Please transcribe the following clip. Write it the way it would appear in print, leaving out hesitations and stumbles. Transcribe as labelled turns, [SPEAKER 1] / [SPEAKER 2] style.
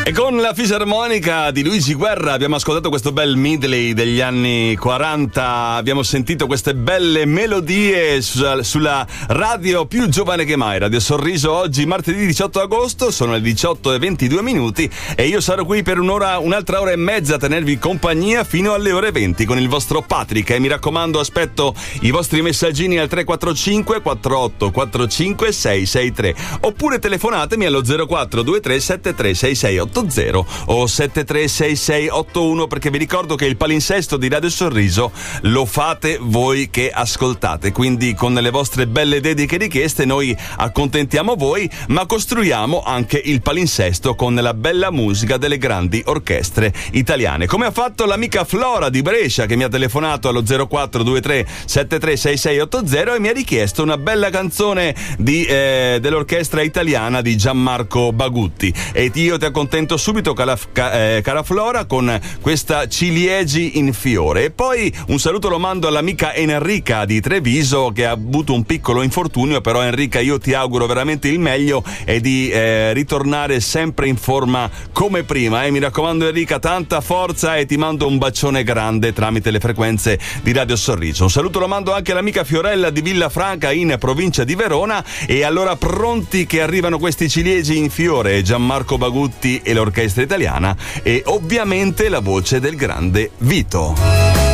[SPEAKER 1] E con la fisarmonica di Luigi Guerra abbiamo ascoltato questo bel medley degli anni 40, abbiamo sentito queste belle melodie sulla radio più giovane che mai, Radio Sorriso. Oggi martedì 18 agosto, sono le 18:22 e io sarò qui per un'altra ora e mezza a tenervi compagnia fino alle ore 20 con il vostro Patrick, e mi raccomando aspetto i vostri messaggini al 345 48 45 663 oppure telefonatemi allo 0423 73 6680 o 736681, perché vi ricordo che il palinsesto di Radio Sorriso lo fate voi che ascoltate, quindi con le vostre belle dediche richieste noi accontentiamo voi, ma costruiamo anche il palinsesto con la bella musica delle grandi orchestre italiane, come ha fatto l'amica Flora di Brescia, che mi ha telefonato allo 0423 736680 e mi ha richiesto una bella canzone dell'orchestra italiana di Gianmarco Bagutti, e io ti accontento subito, cara Flora, con questa Ciliegi in fiore. E poi un saluto lo mando all'amica Enrica di Treviso, che ha avuto un piccolo infortunio, però Enrica io ti auguro veramente il meglio e di ritornare sempre in forma come prima, mi raccomando Enrica, tanta forza, e ti mando un bacione grande tramite le frequenze di Radio Sorriso. Un saluto lo mando anche all'amica Fiorella di Villafranca in provincia di Verona. E allora, pronti che arrivano questi Ciliegi in fiore, Gianmarco Bagutti e l'orchestra italiana, e ovviamente la voce del grande Vito.